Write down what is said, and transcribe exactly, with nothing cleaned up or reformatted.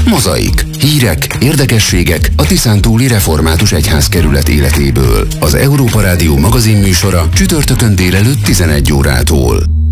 Mozaik. Hírek, érdekességek a Tiszántúli Református Egyházkerület életéből. Az Európa Rádió magazinműsora csütörtökön délelőtt tizenegy órától.